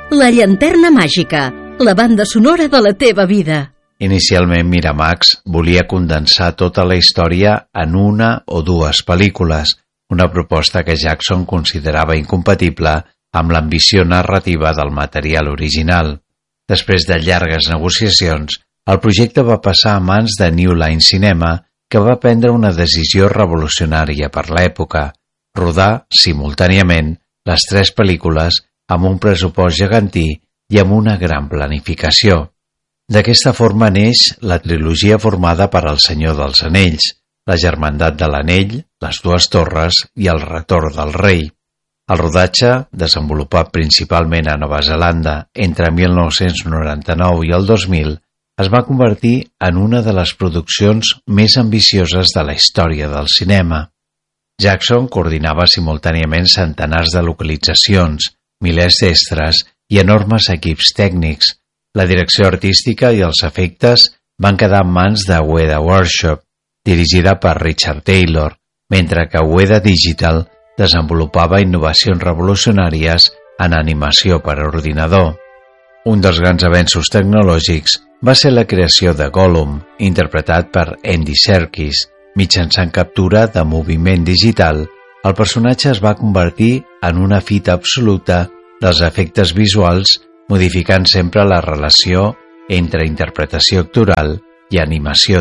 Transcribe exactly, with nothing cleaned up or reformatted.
La llanterna màgica, la banda sonora de la teva vida. Inicialment Miramax volia condensar tota la història en una o dues pel·lícules, una proposta que Jackson considerava incompatible amb l'ambició narrativa del material original. Després de llargues negociacions, el projecte va passar a mans de New Line Cinema, que va prendre una decisió revolucionària per l'època: rodar simultàniament les tres pel·lícules amb un pressupost gegantí i amb una gran planificació. D'aquesta forma neix la trilogia formada per El Senyor dels Anells, La Germandat de l'Anell, Les dues torres i El retorn del rei. El rodatge, desenvolupat principalment a Nova Zelanda entre mil nou-cents noranta-nou i el dos mil, es va convertir en una de les produccions més ambicioses de la història del cinema. Jackson coordinava simultàniament centenars de localitzacions, milers d'extras i enormes equips tècnics. La direcció artística i els efectes van quedar en mans de Weta Workshop, dirigida per Richard Taylor, mentre que Weta Digital desenvolupava innovacions revolucionàries en animació per ordinador. Un dels grans avenços tecnològics va ser la creació de Gollum, interpretat per Andy Serkis. Mitjançant captura de moviment digital, el personatge es va convertir en una fita absoluta dels efectes visuals, modificant sempre la relació entre interpretació actoral i animació